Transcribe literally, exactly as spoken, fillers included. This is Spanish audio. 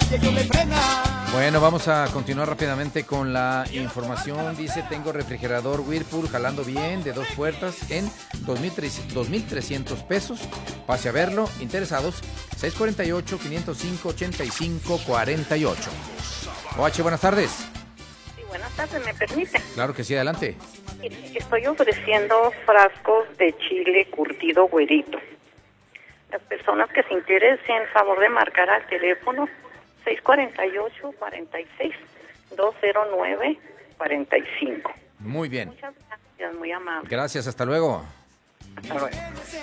Bueno, vamos a continuar rápidamente con la información. Dice, tengo refrigerador Whirlpool jalando bien de dos puertas en dos mil trescientos pesos. Pase a verlo. Interesados, seis cuatro ocho, cinco cero cinco, ocho cinco cuatro ocho. O H, buenas tardes. Sí, buenas tardes, ¿me permite? Claro que sí, adelante. Estoy ofreciendo frascos de chile curtido güerito. Las personas que se interesen, favor de marcar al teléfono seis cuatro ocho, cuatro seis, dos cero nueve, cuatro cinco. Muy bien. Muchas gracias, muy amable. Gracias, hasta luego. Hasta luego.